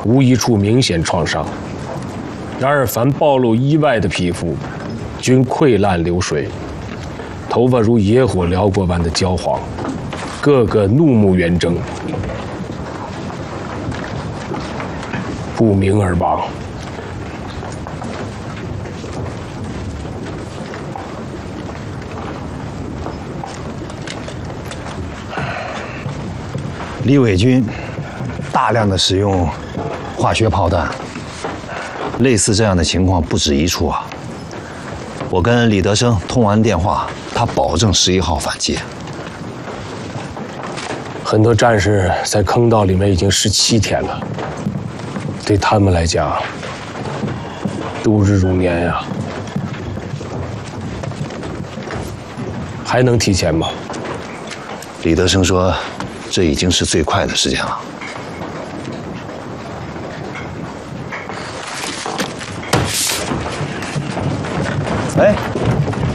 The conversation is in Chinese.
无一处明显创伤。然而，凡暴露衣外的皮肤，均溃烂流水，头发如野火燎过般的焦黄，个个怒目圆睁，不明而亡。 李伪军大量的使用化学炮弹，类似这样的情况不止一处啊。我跟李德生通完电话，他保证11号反击。 很多战士在坑道里面已经17天了，对他们来讲，度日如年呀。还能提前吗？ 李德生说，这已经是最快的时间了。哎，